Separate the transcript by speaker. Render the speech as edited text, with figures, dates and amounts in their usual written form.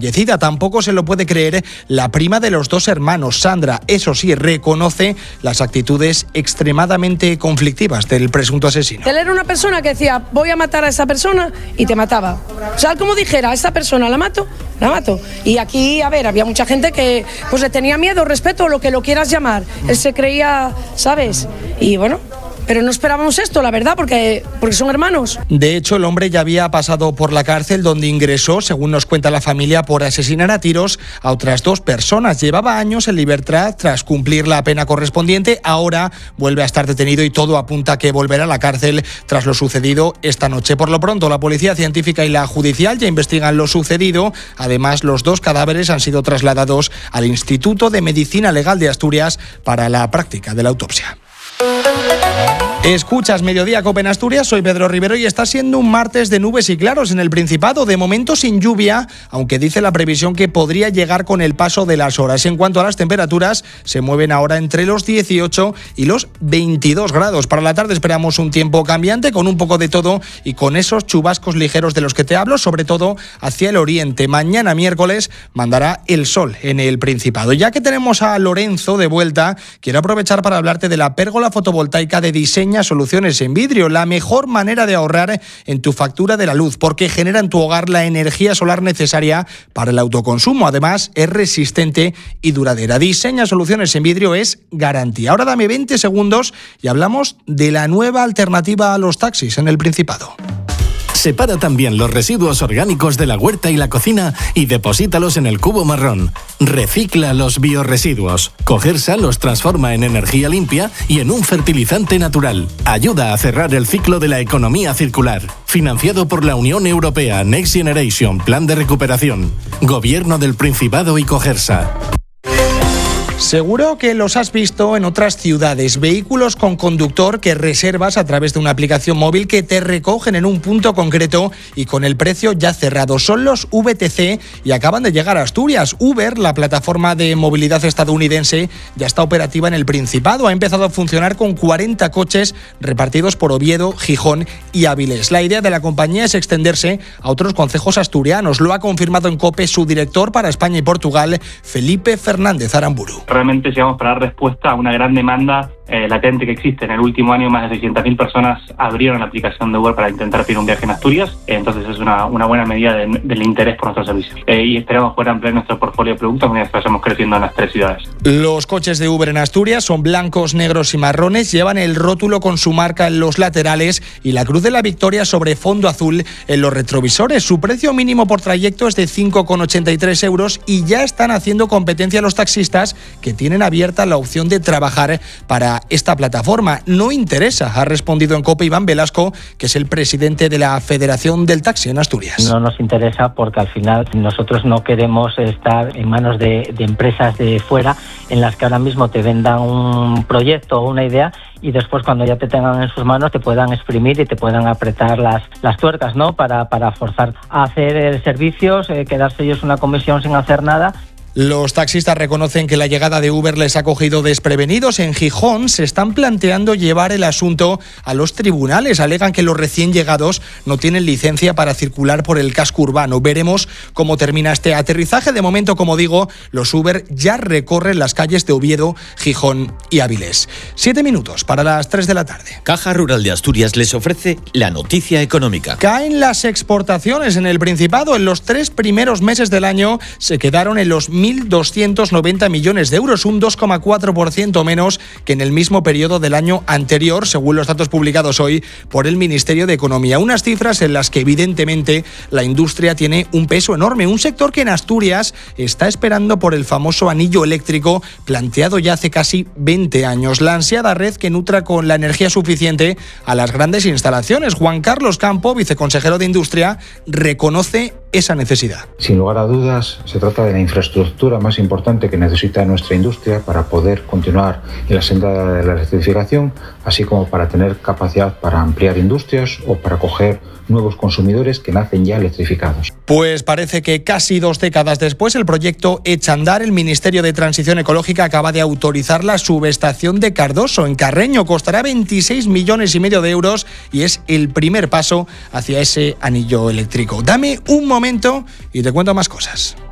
Speaker 1: fallecida. Tampoco se lo puede creer la prima de los dos hermanos, Sandra. Eso sí, reconoce las actitudes extremadamente conflictivas del presunto asesino.
Speaker 2: Él era una persona que decía, voy a matar a esa persona, y te mataba. O sea, como dijera, a esta persona la mato. Y aquí, a ver, había mucha gente que pues le tenía miedo, respeto, lo que lo quieras llamar. Él se creía, ¿sabes? Y bueno, pero no esperábamos esto, la verdad, porque son hermanos.
Speaker 1: De hecho, el hombre ya había pasado por la cárcel, donde ingresó, según nos cuenta la familia, por asesinar a tiros a otras dos personas. Llevaba años en libertad tras cumplir la pena correspondiente. Ahora vuelve a estar detenido y todo apunta a que volverá a la cárcel tras lo sucedido esta noche. Por lo pronto, la policía científica y la judicial ya investigan lo sucedido. Además, los dos cadáveres han sido trasladados al Instituto de Medicina Legal de Asturias para la práctica de la autopsia. Escuchas Mediodía Cope en Asturias, soy Pedro Rivero y está siendo un martes de nubes y claros en el Principado, de momento sin lluvia, aunque dice la previsión que podría llegar con el paso de las horas. En cuanto a las temperaturas, se mueven ahora entre los 18 y los 22 grados. Para la tarde esperamos un tiempo cambiante con un poco de todo y con esos chubascos ligeros de los que te hablo, sobre todo hacia el oriente. Mañana miércoles mandará el sol en el Principado. Ya que tenemos a Lorenzo de vuelta, quiero aprovechar para hablarte de la pérgola fotovoltaica de Diseña Soluciones en Vidrio, la mejor manera de ahorrar en tu factura de la luz, porque genera en tu hogar la energía solar necesaria para el autoconsumo. Además, es resistente y duradera. Diseña Soluciones en Vidrio es garantía. Ahora dame 20 segundos y hablamos de la nueva alternativa a los taxis en el Principado.
Speaker 3: Separa también los residuos orgánicos de la huerta y la cocina y deposítalos en el cubo marrón. Recicla los biorresiduos. Cogersa los transforma en energía limpia y en un fertilizante natural. Ayuda a cerrar el ciclo de la economía circular. Financiado por la Unión Europea Next Generation Plan de Recuperación. Gobierno del Principado y Cogersa.
Speaker 1: Seguro que los has visto en otras ciudades, vehículos con conductor que reservas a través de una aplicación móvil que te recogen en un punto concreto y con el precio ya cerrado. Son los VTC y acaban de llegar a Asturias. Uber, la plataforma de movilidad estadounidense, ya está operativa en el Principado. Ha empezado a funcionar con 40 coches repartidos por Oviedo, Gijón y Avilés. La idea de la compañía es extenderse a otros concejos asturianos. Lo ha confirmado en COPE su director para España y Portugal, Felipe Fernández Aramburu.
Speaker 4: Realmente llegamos para dar respuesta a una gran demanda latente que existe. En el último año más de 600.000 personas abrieron la aplicación de Uber para intentar pedir un viaje en Asturias, entonces es una buena medida del interés por nuestros servicios. Y esperamos poder ampliar nuestro portfolio de productos mientras vayamos creciendo en las 3 ciudades.
Speaker 1: Los coches de Uber en Asturias son blancos, negros y marrones, llevan el rótulo con su marca en los laterales y la Cruz de la Victoria sobre fondo azul en los retrovisores. Su precio mínimo por trayecto es de 5,83 euros y ya están haciendo competencia a los taxistas que tienen abierta la opción de trabajar para esta plataforma. No interesa, ha respondido en COPE Iván Velasco, que es el presidente de la Federación del Taxi en Asturias.
Speaker 5: No nos interesa porque al final nosotros no queremos estar en manos de empresas de fuera en las que ahora mismo te vendan un proyecto o una idea y después cuando ya te tengan en sus manos te puedan exprimir y te puedan apretar las tuercas, ¿no? Para forzar a hacer servicios, quedarse ellos una comisión sin hacer nada.
Speaker 1: Los taxistas reconocen que la llegada de Uber les ha cogido desprevenidos. En Gijón se están planteando llevar el asunto a los tribunales. Alegan que los recién llegados no tienen licencia para circular por el casco urbano. Veremos cómo termina este aterrizaje. De momento, como digo, los Uber ya recorren las calles de Oviedo, Gijón y Avilés. 7 minutos para las 3 de la tarde.
Speaker 6: Caja Rural de Asturias les ofrece la noticia económica.
Speaker 1: Caen las exportaciones en el Principado. En los 3 primeros meses del año se quedaron en los 1.290 millones de euros, un 2,4% menos que en el mismo periodo del año anterior, según los datos publicados hoy por el Ministerio de Economía. Unas cifras en las que evidentemente la industria tiene un peso enorme, un sector que en Asturias está esperando por el famoso anillo eléctrico planteado ya hace casi 20 años. La ansiada red que nutra con la energía suficiente a las grandes instalaciones. Juan Carlos Campo, viceconsejero de Industria, reconoce esa necesidad.
Speaker 7: Sin lugar a dudas, se trata de la infraestructura más importante que necesita nuestra industria para poder continuar en la senda de la electrificación, así como para tener capacidad para ampliar industrias o para acoger nuevos consumidores que nacen ya electrificados.
Speaker 1: Pues parece que casi 2 décadas después el proyecto echa a andar. El Ministerio de Transición Ecológica acaba de autorizar la subestación de Cardoso, en Carreño. Costará 26,5 millones de euros y es el primer paso hacia ese anillo eléctrico. Dame un momento y te cuento más cosas.